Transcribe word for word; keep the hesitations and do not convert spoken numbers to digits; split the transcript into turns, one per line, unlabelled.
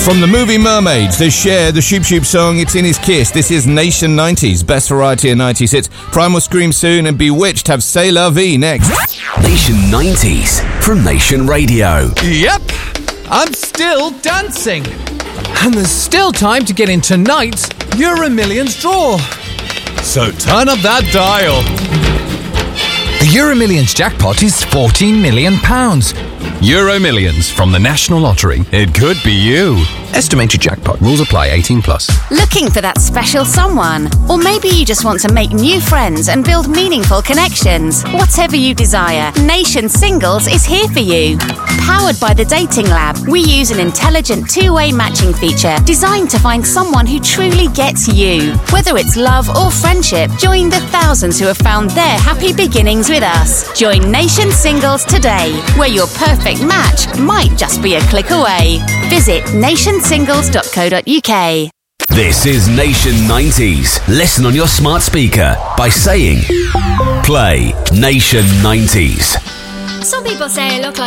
From the movie Mermaids, the Cher, the Shoop Shoop song, it's in his kiss. This is Nation nineties, best variety of nineties hits. Primal Scream soon, and Bewitched have C'est La Vie next.
Nation nineties from Nation Radio.
Yep, I'm still dancing. And there's still time to get in tonight's Euromillions draw. So turn up that dial.
The Euromillions jackpot is fourteen million pounds.
Euromillions from the National Lottery. It could be you.
Estimated jackpot. Rules apply. eighteen plus.
Looking for that special someone? Or maybe you just want to make new friends and build meaningful connections. Whatever you desire, Nation Singles is here for you. Powered by the Dating Lab, we use an intelligent two-way matching feature designed to find someone who truly gets you. Whether it's love or friendship, join the thousands who have found their happy beginnings with us. Join Nation Singles today, where your perfect match might just be a click away. Visit nation singles dot co dot uk.
This is Nation nineties. Listen on your smart speaker by saying, play Nation nineties.
Some people say I look like